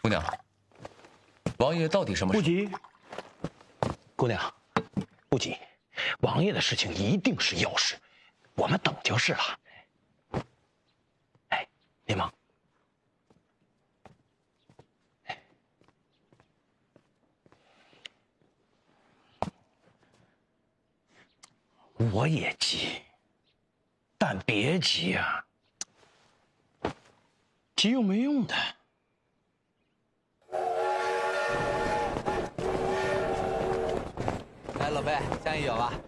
姑娘，王爷到底什么事？ 不急，姑娘，不急，王爷的事情一定是要事，我们等就是了。哎，连忙。我也急，但别急啊，急又没用的。 来，老贝，香烟有吧？